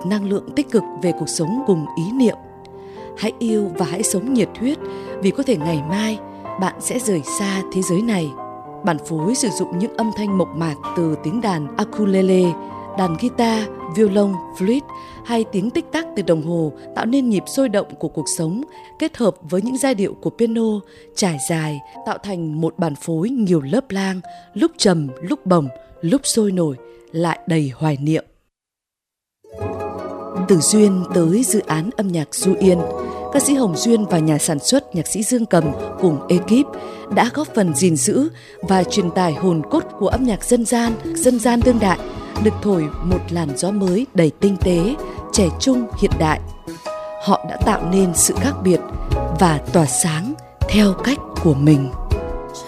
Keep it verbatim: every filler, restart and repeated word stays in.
năng lượng tích cực về cuộc sống cùng ý niệm. Hãy yêu và hãy sống nhiệt huyết, vì có thể ngày mai bạn sẽ rời xa thế giới này. Bản phối sử dụng những âm thanh mộc mạc từ tiếng đàn ukulele, đàn guitar, violon, flute hay tiếng tích tắc từ đồng hồ tạo nên nhịp sôi động của cuộc sống, kết hợp với những giai điệu của piano trải dài tạo thành một bản phối nhiều lớp lang, lúc trầm, lúc bồng, lúc sôi nổi, lại đầy hoài niệm. Từ duyên tới dự án âm nhạc Du Yên, ca sĩ Hồng Duyên và nhà sản xuất nhạc sĩ Dương Cầm cùng ekip đã góp phần gìn giữ và truyền tải hồn cốt của âm nhạc dân gian, dân gian đương đại, được thổi một làn gió mới đầy tinh tế, trẻ trung, hiện đại. Họ đã tạo nên sự khác biệt và tỏa sáng theo cách của mình.